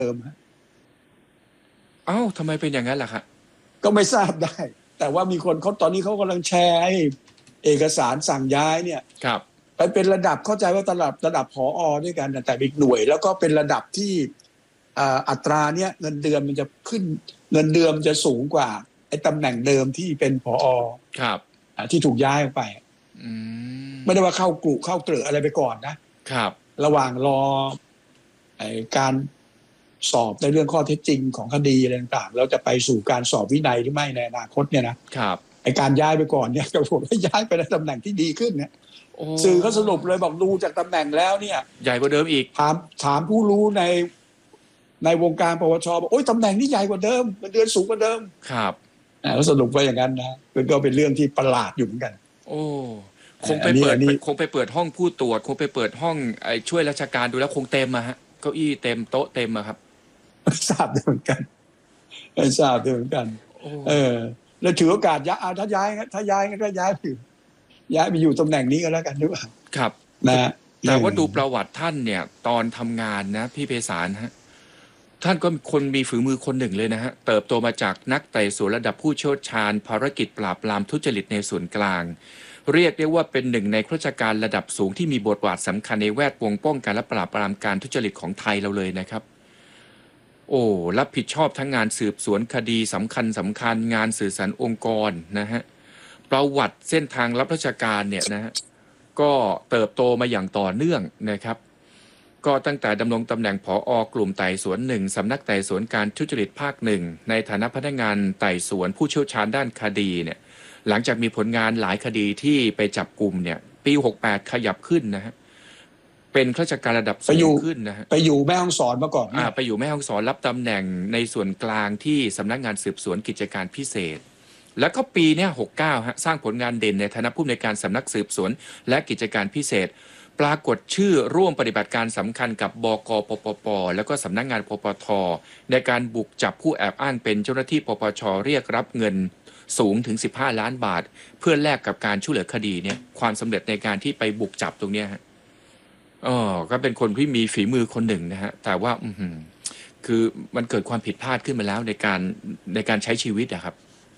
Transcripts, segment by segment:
เดิมเอ้าทำไมเป็นอย่างนั้นล่ะครับก็ไม่ทราบได้แต่ว่ามีคนเขาตอนนี้เขากำลังแชร์เอกสารสั่งย้ายเนี่ยครับไปเป็นระดับเข้าใจว่าระดับผอ.ด้วยกันแต่อีกหน่วยแล้วก็เป็นระดับที่อัตราเนี่ยเงินเดือนมันจะขึ้นเงินเดือนมันจะสูงกว่าไอ้ตำแหน่งเดิมที่เป็นผอ. ครับที่ถูกย้ายออกไปไม่ได้ว่าเข้ากลุ่เข้าเกลืออะไรไปก่อนนะครับระหว่างรอการสอบในเรื่องข้อเท็จจริงของคดีอะไรต่างๆแล้วจะไปสู่การสอบวินัยหรือไม่ในอนาคตเนี่ยนะครับไอ้การย้ายไปก่อนเนี่ยก็ผมว่าย้ายไปในตำแหน่งที่ดีขึ้นเนี่ยสื่อเขาสรุปเลยบอกดูจากตำแหน่งแล้วเนี่ยใหญ่กว่าเดิมอีกถามผู้รู้ในวงการปวชบอกโอ้ยตำแหน่งนี้ใหญ่กว่าเดิมเงินเดือนสูงกว่าเดิมครับแล้วสรุปว่าอย่างนั้นนะก็เป็นเรื่องที่ประหลาดอยู่เหมือนกันโอ้คงไปเปิดห้องผู้ตรวจคงไปเปิดห้องช่วยราชการดูแล้วคงเต็มอะฮะเก้าอี้เต็มโต๊ะเต็มอะครับไม่ทราบเหมือนกันไม่ทราบเหมือนกันแล้วถือโอกาสย้ายถ้าย้ายก็ย้ายไปอยู่ตำแหน่งนี้ก็แล้วกันหรือเปล่าครับนะแต่ว่าดูประวัติท่านเนี่ยตอนทำงานนะพี่ไพศาลฮะท่านก็คนมีฝีมือคนหนึ่งเลยนะฮะเติบโตมาจากนักไต่สวนระดับผู้เชี่ยวชาญภารกิจปราบปรามทุจริตในส่วนกลางเรียกได้ว่าเป็นหนึ่งในข้าราชการระดับสูงที่มีบทบาทสำคัญในแวดวงป้องกันและปราบปรามการทุจริตของไทยเราเลยนะครับโอ้รับผิดชอบทั้งงานสืบสวนคดีสำคัญงานสื่อสารองค์กรนะฮะประวัติเส้นทางรับราชการเนี่ยนะฮะก็เติบโตมาอย่างต่อเนื่องนะครับก็ตั้งแต่ดำรงตำแหน่งผอกลุ่มไต่สวน1สำนักไต่สวนการทุจริตภาค1ในฐานะพนักงานไต่สวนผู้เชี่ยวชาญด้านคดีเนี่ยหลังจากมีผลงานหลายคดีที่ไปจับกลุ่มเนี่ยปี68ขยับขึ้นนะฮะเป็นข้าราชการระดับสูงขึ้นนะฮะไปอยู่แม่ฮ่องสอนมาก่อนไปอยู่แม่ฮ่องสอนรับตำแหน่งในส่วนกลางที่สำนักงานสืบสวนกิจการพิเศษแล้วก็ปีนี้69ฮะสร้างผลงานเด่นในฐานะผู้อำนวยการสำนักสืบสวนและกิจการพิเศษปรากฏชื่อร่วมปฏิบัติการสำคัญกับบก.ปปป.แล้วก็สำนักงานปปท.ในการบุกจับผู้แอบอ้างเป็นเจ้าหน้าที่ปปช.เรียกรับเงินสูงถึง15 ล้านบาทเพื่อแลกกับการช่วยเหลือคดีเนี่ยความสำเร็จในการที่ไปบุกจับตรงเนี้ยฮะก็เป็นคนที่มีฝีมือคนหนึ่งนะฮะแต่ว่าคือมันเกิดความผิดพลาดขึ้นมาแล้วในการใช้ชีวิตอะครับ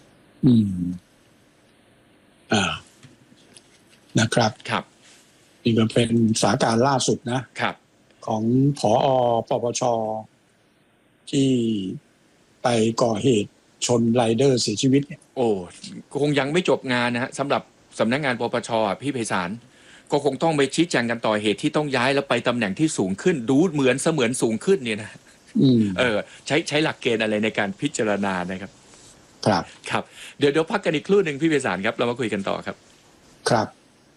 นะครับครับนี่ก็เป็นสถานการณ์ล่าสุดนะครับของผอ.ปปช.ที่ไปก่อเหตุชนไรเดอร์เสียชีวิตเนี่ยโอ้คงยังไม่จบงานนะฮะสำหรับสำนักงานปปช.พี่ไพศาลก็คงต้องไปชี้แจงกันต่อเหตุที่ต้องย้ายแล้วไปตำแหน่งที่สูงขึ้นดูเหมือนเสมือนสูงขึ้นเนี่ยนะใช้หลักเกณฑ์อะไรในการพิจารณานะครับครับเดี๋ยวพักกันอีกครู่หนึ่งพี่ไพศาลครับเรามาคุยกันต่อครับครับ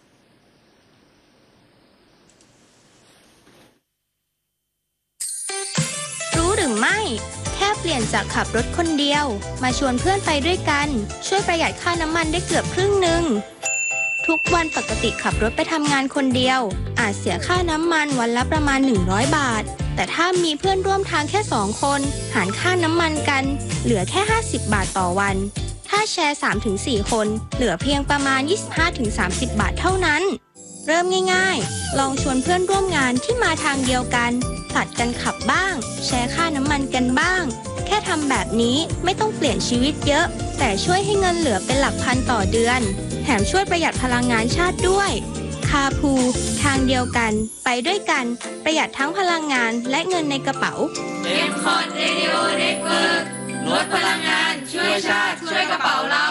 รู้หรือไม่แค่เปลี่ยนจากขับรถคนเดียวมาชวนเพื่อนไปด้วยกันช่วยประหยัดค่าน้ำมันได้เกือบครึ่งหนึ่งทุกวันปกติขับรถไปทำงานคนเดียวอาจเสียค่าน้ำมันวันละประมาณ100 บาทแต่ถ้ามีเพื่อนร่วมทางแค่2 คนหารค่าน้ำมันกันเหลือแค่50 บาทต่อวันถ้าแชร์ 3-4 คนเหลือเพียงประมาณ 25-30 บาทเท่านั้นเริ่มง่ายๆลองชวนเพื่อนร่วมงานที่มาทางเดียวกันผลัดกันขับบ้างแชร์ค่าน้ำมันกันบ้างแค่ทำแบบนี้ไม่ต้องเปลี่ยนชีวิตเยอะแต่ช่วยให้เงินเหลือเป็นหลักพันต่อเดือนแถมช่วยประหยัดพลังงานชาติด้วยคาพูทางเดียวกันไปด้วยกันประหยัดทั้งพลังงานและเงินในกระเป๋า M-Cot Radio Network ลดพลังงานช่วยชาติช่วยกระเป๋าเรา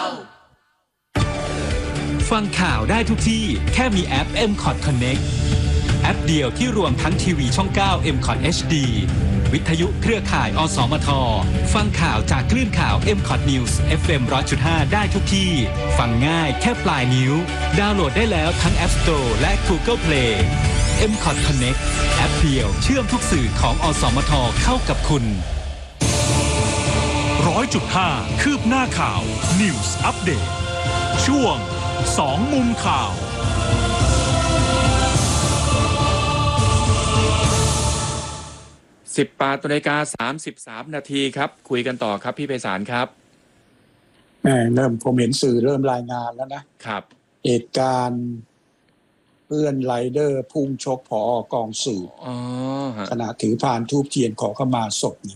ฟังข่าวได้ทุกที่แค่มีแอป M-Cot Connect แอปเดียวที่รวมทั้งทีวีช่อง 9 M-Cot HD วิทยุเครือข่ายอสมทฟังข่าวจากคลื่นข่าว M-Cot News FM 100.5 ได้ทุกที่ฟังง่ายแค่ปลายนิ้วดาวน์โหลดได้แล้วทั้ง App Store และ Google Play M-Cot Connect แอปเดียวเชื่อมทุกสื่อของอสมทเข้ากับคุณ 100.5 คืบหน้าข่าว News Update ช่วง2 มุมข่าว 18:33 นาทีครับคุยกันต่อครับพี่ไพศาลครับเริ่มผมเห็นสื่อเริ่มรายงานแล้วนะครับเหตุการณ์เพื่อนไรเดอร์พุ่งชกผอกองสื่ออ๋อฮะขณะถือพานธูปเทียนขอขมาศพ